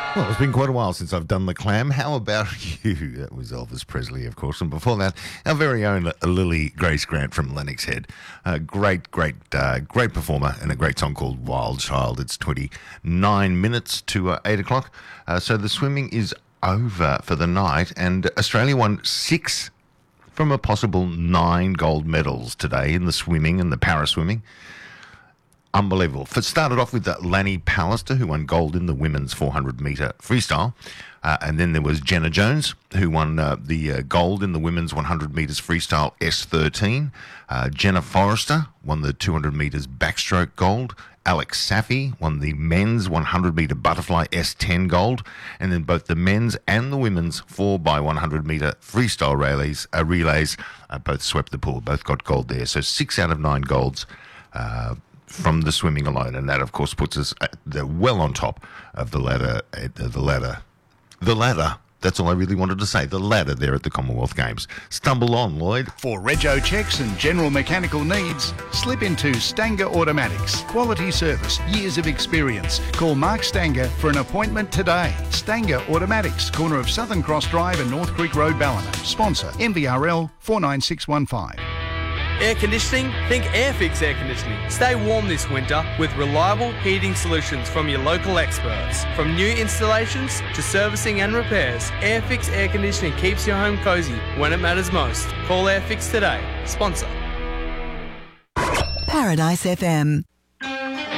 Well, it's been quite a while since I've done the clam. How about you? That was Elvis Presley, of course. And before that, our very own Lily Grace Grant from Lennox Head. Great performer, and a great song called Wild Child. It's 29 minutes to 8 o'clock. So the swimming is over for the night, and Australia won 6 from a possible 9 gold medals today in the swimming and the para-swimming. Unbelievable. It started off with Lanny Pallister, who won gold in the women's 400-metre freestyle. And then there was Jenna Jones, who won the gold in the women's 100 metres freestyle S13. Jenna Forrester won the 200 metres backstroke gold. Alex Safi won the men's 100-metre butterfly S10 gold. And then both the men's and the women's 4x100 metre freestyle relays both swept the pool, both got gold there. So 6 out of 9 golds from the swimming alone, and that, of course, puts us well on top of the ladder. The ladder. That's all I really wanted to say. The ladder there at the Commonwealth Games. Stumble on, Lloyd. For rego checks and general mechanical needs, slip into Stanger Automatics. Quality service, years of experience. Call Mark Stanger for an appointment today. Stanger Automatics, corner of Southern Cross Drive and North Creek Road, Ballina. Sponsor MVRL 49615. Air conditioning? Think Airfix Air Conditioning. Stay warm this winter with reliable heating solutions from your local experts. From new installations to servicing and repairs, Airfix Air Conditioning keeps your home cosy when it matters most. Call Airfix today. Sponsor. Paradise FM.